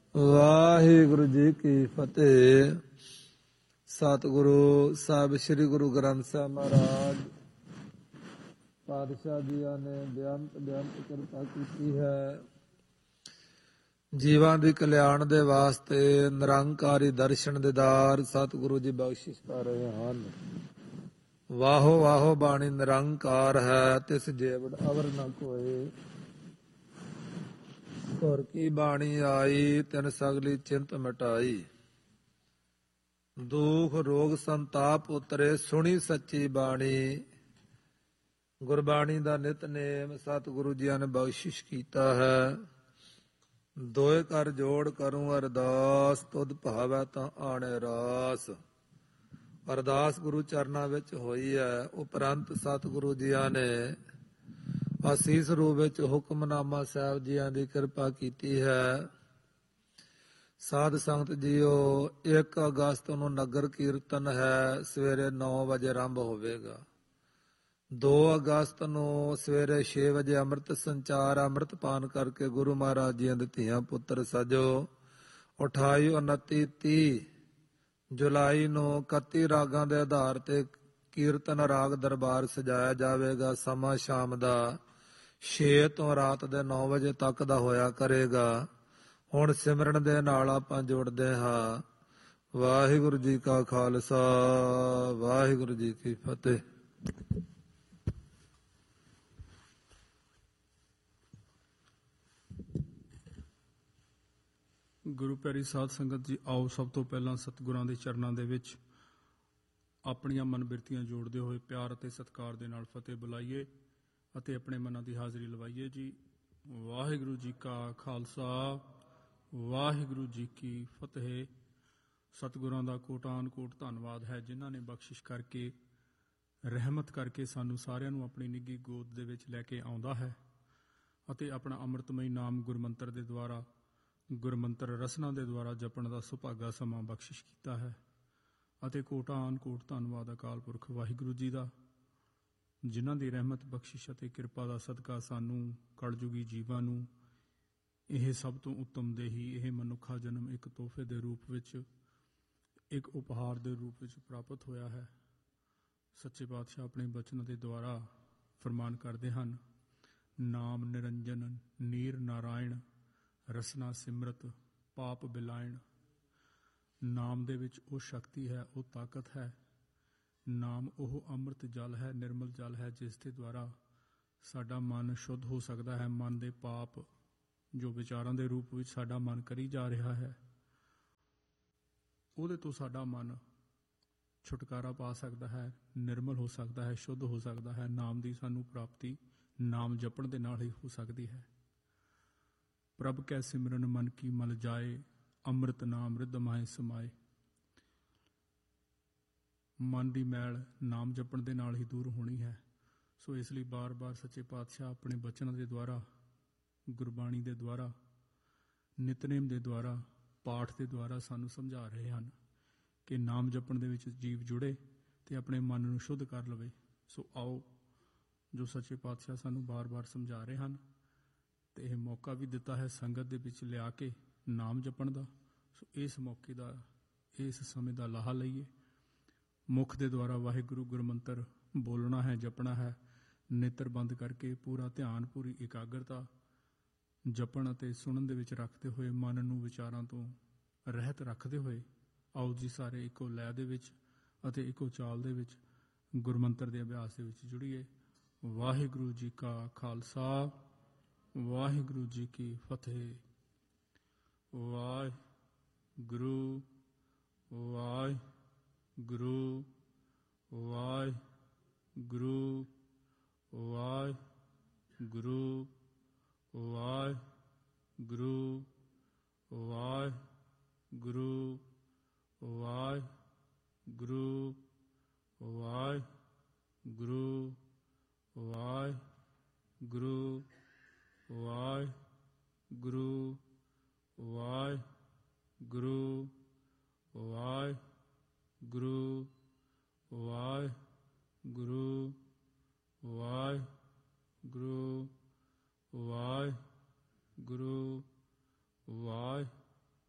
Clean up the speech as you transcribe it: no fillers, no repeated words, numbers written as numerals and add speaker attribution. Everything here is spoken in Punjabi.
Speaker 1: ਵਾਹਿਗੁਰੂ ਜੀ ਕੀ ਫਤਿਹ। ਸਤਿਗੁਰੂ ਸਾਹਿਬ ਸ੍ਰੀ ਗੁਰੂ ਗ੍ਰੰਥ ਸਾਹਿਬ ਮਹਾਰਾਜ ਪਾਤਸ਼ਾਹ ਜੀਆਂ ਨੇ ਬੇਅੰਤ ਕਿਰਪਾ ਕੀਤੀ ਹੈ। ਜੀਵਾਂ ਦੀ ਕਲਿਆਣ ਦੇ ਵਾਸਤੇ ਨਿਰੰਕਾਰੀ ਦਰਸ਼ਨ ਦੀਦਾਰ ਸਤਿਗੁਰੂ ਜੀ ਬਖਸ਼ਿਸ਼ ਕਰ ਰਹੇ ਹਨ। ਵਾਹੋ ਵਾਹੋ ਬਾਣੀ ਨਿਰੰਕਾਰ ਹੈ, ਤਿਸ ਜੇਵੜ ਅਵਰ ਨ ਕੋਏ। ਗੁਰ ਕੀ ਬਾਣੀ ਆਈ, ਤਿਨ ਸਗਲੀ ਚਿੰਤ ਮਿਟਾਈ। ਦੁਖ ਰੋਗ ਸੰਤਾਪ ਉਤਰੇ, ਸੁਣੀ ਸੱਚੀ ਬਾਣੀ। ਗੁਰਬਾਣੀ ਦਾ ਨਿਤਨੇਮ ਸਤਿਗੁਰੂ ਜੀਆਂ ਨੇ ਬਖਸ਼ਿਸ਼ ਕੀਤਾ ਹੈ। ਦੋਏ ਕਰ ਜੋੜ ਕਰੂੰ ਅਰਦਾਸ, ਤੁਧ ਭਾਵੈ ਤਾਂ ਆਣੇ ਰਾਸ। ਅਰਦਾਸ ਗੁਰੂ ਚਰਨਾਂ ਵਿੱਚ ਹੋਈ ਹੈ। ਉਪਰੰਤ ਸਤਿਗੁਰੂ ਜੀਆਂ ਨੇ ਅਸੀਸ ਰੂਪ ਵਿੱਚ ਹੁਕਮਨਾਮਾ ਸਾਹਿਬ ਜੀਆਂ ਦੀ ਕਿਰਪਾ ਕੀਤੀ ਹੈ। ਸਾਧ ਸੰਗਤ ਜੀਓ, 1 ਅਗਸਤ ਨੂੰ ਨਗਰ ਕੀਰਤਨ ਹੈ, ਸਵੇਰੇ 9 ਵਜੇ ਆਰੰਭ ਹੋਵੇਗਾ। 2 ਅਗਸਤ ਨੂੰ ਸਵੇਰੇ 6 ਵਜੇ ਅੰਮ੍ਰਿਤ ਸੰਚਾਰ, ਅੰਮ੍ਰਿਤ ਪਾਨ ਕਰਕੇ ਗੁਰੂ ਮਹਾਰਾਜ ਜੀਆਂ ਦੇ ਧੀਆਂ ਪੁੱਤਰ ਸਜੋ। 28, 29, 30 ਜੁਲਾਈ ਨੂੰ 31 ਰਾਗਾਂ ਦੇ ਆਧਾਰ ਤੇ ਕੀਰਤਨ ਰਾਗ ਦਰਬਾਰ ਸਜਾਇਆ ਜਾਵੇਗਾ। ਸਮਾਂ ਸ਼ਾਮ ਦਾ 6 ਤੋਂ ਰਾਤ ਦੇ 9 ਵਜੇ ਤੱਕ ਦਾ ਹੋਇਆ ਕਰੇਗਾ। ਹੁਣ ਸਿਮਰਨ ਦੇ ਨਾਲ ਆਪਾਂ ਜੁੜਦੇ ਹਾਂ। ਵਾਹਿਗੁਰੂ ਜੀ ਕਾ ਖਾਲਸਾ, ਵਾਹਿਗੁਰੂ ਜੀ ਕੀ ਫਤਿਹ।
Speaker 2: ਗੁਰੂ ਪਿਆਰੀ ਸਾਧ ਸੰਗਤ ਜੀ, ਆਓ ਸਭ ਤੋਂ ਪਹਿਲਾਂ ਸਤਿਗੁਰਾਂ ਦੇ ਚਰਨਾਂ ਦੇ ਵਿੱਚ ਆਪਣੀਆਂ ਮਨ ਬਿਰਤੀਆਂ ਜੋੜਦੇ ਹੋਏ ਪਿਆਰ ਅਤੇ ਸਤਿਕਾਰ ਦੇ ਨਾਲ ਫਤਿਹ ਬੁਲਾਈਏ ਅਤੇ ਆਪਣੇ ਮਨਾਂ ਦੀ ਹਾਜ਼ਰੀ ਲਵਾਈਏ ਜੀ। ਵਾਹਿਗੁਰੂ ਜੀ ਕਾ ਖਾਲਸਾ, ਵਾਹਿਗੁਰੂ ਜੀ ਕੀ ਫਤਿਹ। ਸਤਿਗੁਰਾਂ ਦਾ ਕੋਟਾਨ ਕੋਟ ਧੰਨਵਾਦ ਹੈ, ਜਿਨ੍ਹਾਂ ਨੇ ਬਖਸ਼ਿਸ਼ ਕਰਕੇ, ਰਹਿਮਤ ਕਰਕੇ ਸਾਨੂੰ ਸਾਰਿਆਂ ਨੂੰ ਆਪਣੀ ਨਿੱਘੀ ਗੋਦ ਦੇ ਵਿੱਚ ਲੈ ਕੇ ਆਉਂਦਾ ਹੈ ਅਤੇ ਆਪਣਾ ਅੰਮ੍ਰਿਤਮਈ ਨਾਮ ਗੁਰਮੰਤਰ ਦੇ ਦੁਆਰਾ, ਗੁਰਮੰਤਰ ਰਸਨਾ ਦੇ ਦੁਆਰਾ ਜਪਣ ਦਾ ਸੁਭਾਗਾ ਸਮਾਂ ਬਖਸ਼ਿਸ਼ ਕੀਤਾ ਹੈ। ਅਤੇ ਕੋਟਾਨ ਕੋਟ ਧੰਨਵਾਦ ਅਕਾਲ ਪੁਰਖ ਵਾਹਿਗੁਰੂ ਜੀ ਦਾ, ਜਿਨ੍ਹਾਂ ਦੀ ਰਹਿਮਤ ਬਖਸ਼ਿਸ਼ ਅਤੇ ਕਿਰਪਾ ਦਾ ਸਦਕਾ ਸਾਨੂੰ ਕਲਯੁਗੀ ਜੀਵਾਂ ਨੂੰ ਇਹ ਸਭ ਤੋਂ ਉੱਤਮ ਦੇਹੀ, ਇਹ ਮਨੁੱਖਾ ਜਨਮ ਇੱਕ ਤੋਹਫੇ ਦੇ ਰੂਪ ਵਿੱਚ, ਇੱਕ ਉਪਹਾਰ ਦੇ ਰੂਪ ਵਿੱਚ ਪ੍ਰਾਪਤ ਹੋਇਆ ਹੈ। ਸੱਚੇ ਪਾਤਸ਼ਾਹ ਆਪਣੇ ਬਚਨਾਂ ਦੇ ਦੁਆਰਾ ਫਰਮਾਨ ਕਰਦੇ ਹਨ, ਨਾਮ ਨਿਰੰਜਨ ਨੀਰ ਨਾਰਾਇਣ, ਰਸਨਾ ਸਿਮਰਤ ਪਾਪ ਬਿਲਾਇਣ। ਨਾਮ ਦੇ ਵਿੱਚ ਉਹ ਸ਼ਕਤੀ ਹੈ, ਉਹ ਤਾਕਤ ਹੈ। ਨਾਮ ਉਹ ਅੰਮ੍ਰਿਤ ਜਲ ਹੈ, ਨਿਰਮਲ ਜਲ ਹੈ, ਜਿਸ ਦੇ ਦੁਆਰਾ ਸਾਡਾ ਮਨ ਸ਼ੁੱਧ ਹੋ ਸਕਦਾ ਹੈ। ਮਨ ਦੇ ਪਾਪ ਜੋ ਵਿਚਾਰਾਂ ਦੇ ਰੂਪ ਵਿੱਚ ਸਾਡਾ ਮਨ ਕਰੀ ਜਾ ਰਿਹਾ ਹੈ, ਉਹਦੇ ਤੋਂ ਸਾਡਾ ਮਨ ਛੁਟਕਾਰਾ ਪਾ ਸਕਦਾ ਹੈ, ਨਿਰਮਲ ਹੋ ਸਕਦਾ ਹੈ, ਸ਼ੁੱਧ ਹੋ ਸਕਦਾ ਹੈ। ਨਾਮ ਦੀ ਸਾਨੂੰ ਪ੍ਰਾਪਤੀ ਨਾਮ ਜਪਣ ਦੇ ਨਾਲ ਹੀ ਹੋ ਸਕਦੀ ਹੈ। ਪ੍ਰਭ ਕੈ ਸਿਮਰਨ ਮਨ ਕੀ ਮਲ ਜਾਏ, ਅੰਮ੍ਰਿਤ ਨਾਮ ਰਿੱਧ ਮਾਹੇ ਸਮਾਏ। ਮਨ ਦੀ ਮੈਲ ਨਾਮ ਜਪਣ ਦੇ ਨਾਲ ਹੀ ਦੂਰ ਹੋਣੀ ਹੈ। ਸੋ ਇਸ ਲਈ ਬਾਰ-ਬਾਰ ਸੱਚੇ ਪਾਤਸ਼ਾਹ ਆਪਣੇ ਬਚਨਾਂ ਦੇ ਦੁਆਰਾ, ਗੁਰਬਾਣੀ ਦੇ ਦੁਆਰਾ, ਨਿਤਨੇਮ ਦੇ ਦੁਆਰਾ, ਪਾਠ ਦੇ ਦੁਆਰਾ ਸਾਨੂੰ ਸਮਝਾ ਰਹੇ ਹਨ ਕਿ ਨਾਮ ਜਪਣ ਦੇ ਵਿੱਚ ਜੀਵ ਜੁੜੇ ਅਤੇ ਆਪਣੇ ਮਨ ਨੂੰ ਸ਼ੁੱਧ ਕਰ ਲਵੇ। ਸੋ ਆਓ, ਜੋ ਸੱਚੇ ਪਾਤਸ਼ਾਹ ਸਾਨੂੰ ਬਾਰ-ਬਾਰ ਸਮਝਾ ਰਹੇ ਹਨ ਅਤੇ ਇਹ ਮੌਕਾ ਵੀ ਦਿੱਤਾ ਹੈ ਸੰਗਤ ਦੇ ਵਿੱਚ ਲਿਆ ਕੇ ਨਾਮ ਜਪਣ ਦਾ। ਸੋ ਇਸ ਮੌਕੇ ਦਾ, ਇਸ ਸਮੇਂ ਦਾ ਲਾਹਾ ਲਈਏ। ਮੁੱਖ ਦੇ ਦੁਆਰਾ ਵਾਹਿਗੁਰੂ ਗੁਰਮੰਤਰ ਬੋਲਣਾ ਹੈ, ਜਪਣਾ ਹੈ। ਨੇਤਰ ਬੰਦ ਕਰਕੇ ਪੂਰਾ ਧਿਆਨ, ਪੂਰੀ ਇਕਾਗਰਤਾ ਜਪਣ ਅਤੇ ਸੁਣਨ ਦੇ ਵਿੱਚ ਰੱਖਦੇ ਹੋਏ, ਮਨ ਨੂੰ ਵਿਚਾਰਾਂ ਤੋਂ ਰਹਿਤ ਰੱਖਦੇ ਹੋਏ, ਆਓ ਜੀ ਸਾਰੇ ਇੱਕੋ ਲੈਅ ਦੇ ਵਿੱਚ ਅਤੇ ਇੱਕੋ ਚਾਲ ਦੇ ਵਿੱਚ ਗੁਰਮੰਤਰ ਦੇ ਅਭਿਆਸ ਦੇ ਵਿੱਚ ਜੁੜੀਏ। ਵਾਹਿਗੁਰੂ ਜੀ ਕਾ ਖਾਲਸਾ, ਵਾਹਿਗੁਰੂ ਜੀ ਕੀ ਫਤਿਹ। ਵਾਹਿਗੁਰੂ, ਵਾਹਿਗੁਰੂ, ਵਾਹਿਗੁਰੂ, ਵਾਹਿਗੁਰੂ, ਵਾਹਿਗੁਰੂ, ਵਾਹਿਗੁਰੂ, ਵਾਹਿਗੁਰੂ, ਵਾਹਿਗੁਰੂ, ਵਾਹਿਗੁਰੂ, ਵਾਹਿਗੁਰੂ, ਵਾਹਿਗੁਰੂ, ਵਾਹਿਗੁਰੂ, ਵਾਹਿਗੁਰੂ, ਵਾਹਿਗੁਰੂ, ਵਾਹਿਗੁਰੂ, ਵਾਹਿਗੁਰੂ,